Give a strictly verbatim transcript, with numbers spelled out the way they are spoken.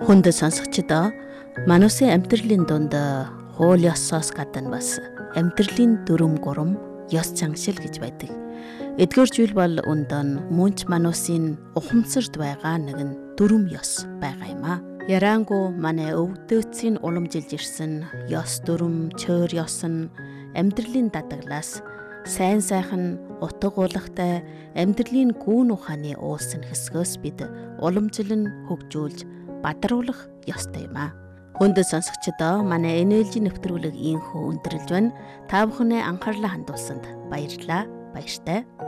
Хүнд сонсогчдоо Манусын амьдралын дунд хууль ёсоос гадна бас амьдралын дүрм гурам ёс чангшил гэж байдаг. Эдгээр зүйл бол өндөөн мөнч Манусын ухамсарт байгаа нэгэн дүрм ёс байгаа юм а. Ярангу манай өвдөөцийн уламжилж ирсэн ёс дүрм, чөөр ёс нь амьдралын дадаглаас сайн сайхан утга уулгатай амьдралын гүн ухааны уулсан хэсгөөс бид уламжлан хөгжүүлж бадаруулах ёстой юм а. Хүнд сонсогчдоо манай эн эл жи нэвтрүүлэг ийхүү өндөрлж байна. Та бүхнээ анхаарлаа хандуулсанд баярлалаа. Баяртай.